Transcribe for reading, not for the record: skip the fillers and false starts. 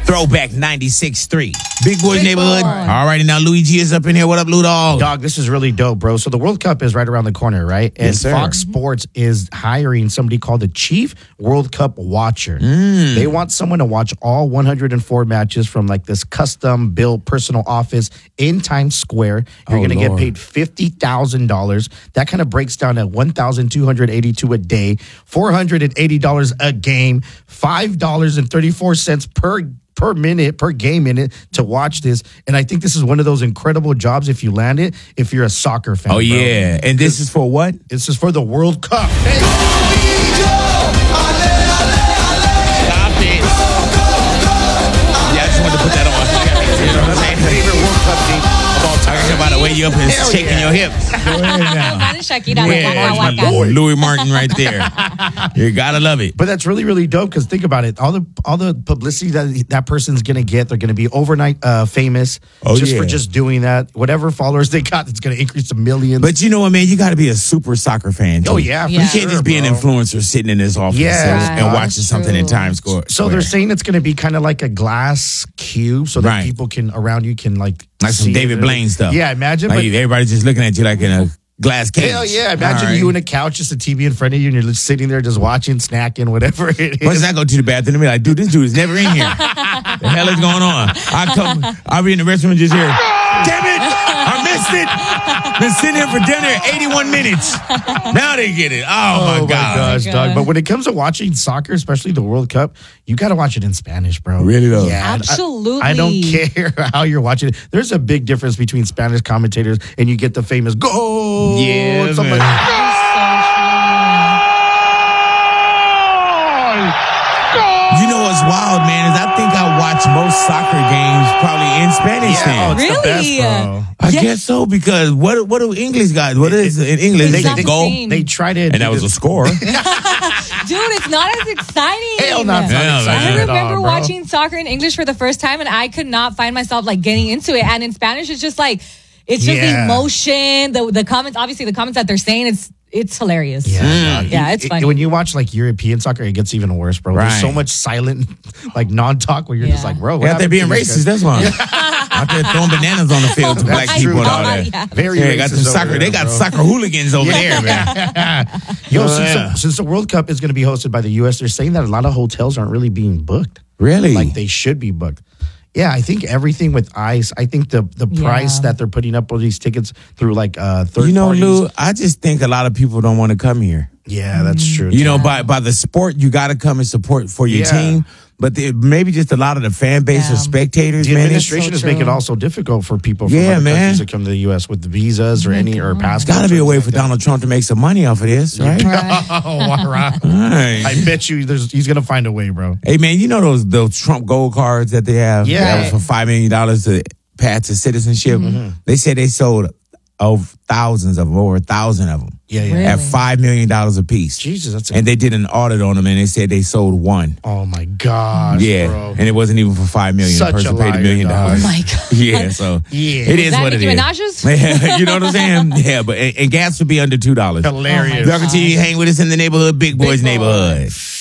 Throwback 96.3. Big Boys Neighborhood. All righty, now Luigi is up in here. What up, Lou Dog? Dog, this is really dope, bro. So the World Cup is right around the corner, right? And Yes, sir. Fox Sports is hiring somebody called the Chief World Cup Watcher. They want someone to watch all 104 matches from like this custom-built personal office in Times Square. You're going to get paid $50,000. That kind of breaks down at $1,282 a day, $480 a game, $5.34 per game minute to watch this. And I think this is one of those incredible jobs if you land it, if you're a soccer fan. Oh, bro. yeah. And this is for what? This is for the World Cup. Stop it. Yeah, I just wanted to put that on. You know what I'm saying? Favorite World Cup game of all time. Talking about the way you up and Hell shaking yeah. your hips. Go ahead now. Shakira, Yeah, waka, that's my waka. boy, Louis Martin right there. You gotta love it. But that's really, really dope because think about it. All the publicity that person's going to get, they're going to be overnight famous Oh, just for yeah. just doing that. Whatever followers they got, it's going to increase to millions. But you know what, man? You got to be a super soccer fan, too. oh, yeah. You can't just be an influencer sitting in this office Yeah, and right. watching something in True. Times Square. So they're saying it's going to be kind of like a glass cube so that Right. people can around you can like Like some see David it. Blaine stuff. Yeah, imagine. Like But everybody's just looking at you like in a glass cage. hell yeah, imagine All right. you in a couch, just a TV in front of you, and you're just sitting there just watching, snacking, whatever it is. Once I go to the bathroom and be like, dude, this dude is never in here. The hell is going on? I'll be in the restroom and just hear, damn it, I missed it. Been sitting here for dinner 81 minutes. Now they get it. Oh my God. gosh, dog. But when it comes to watching soccer, especially the World Cup, you got to watch it in Spanish, bro. Really, though? Yeah. Absolutely. I don't care how you're watching it. There's a big difference between Spanish commentators and you get the famous goal. Yeah, Somebody- man. You know what's wild, man, is I think I watch most soccer games probably in Spanish Yeah, oh, then. it's the best, Really? bro. I guess so, because what do English guys, what is in English? It's They not just the go, same. They try to. and that was a score. Dude, it's not as exciting. Hell, not Hell, exciting I man. at all, remember bro. watching soccer in English for the first time, and I could not find myself like getting into it. And in Spanish, it's just like it's just Yeah. emotion. The comments, obviously, the comments that they're saying, it's hilarious. Yeah, dog. Yeah, it's funny. When you watch like European soccer, it gets even worse, bro. Right. There's so much silent, like non-talk where you're just Yeah. like, bro, what Yeah, they're happened being to these racist, guys? that's why. Out there throwing bananas on the field to black That's people true, and all dog. that. Yeah. Very Yeah, they got racist some over soccer. there, They got bro. soccer hooligans over there, man. Yo, Oh, since, yeah. since the World Cup is going to be hosted by the U.S., they're saying that a lot of hotels aren't really being booked Really? like they should be booked. Yeah, I think everything with ICE, I think the price that they're putting up on these tickets through like third You know, parties. Lou, I just think a lot of people don't want to come here. Yeah, that's true. You know, by the sport, you got to come and support for your Yeah. team. But maybe just a lot of the fan base or Yeah. spectators, The man. administration so is making it true. also difficult for people from Yeah, other man. countries to come to the U.S. with the visas or any or passports. Got to be a or way anything for like Donald Trump to make some money off of this, right? that. Oh, all right. Right. I bet you he's going to find a way, bro. Hey, man, you know those Trump gold cards that they have? Yeah. That was for $5 million to pass to citizenship. They said they sold thousands of them, over 1,000 of them. Yeah, yeah. Really? At $5 million a piece. Jesus, that's And they did an audit on them, and they said they sold one. oh my gosh, Yeah, bro. and it wasn't even for $5 million. Such the person a paid $1 million. liar, dog. Oh my God. Yeah, so Yeah. it is that what it Nicki is. Minaj's? You know what I'm saying? Yeah, but and gas would be under $2. Hilarious. Oh Y'all continue to hang with us in the neighborhood, Big Boys Big Boy. neighborhood.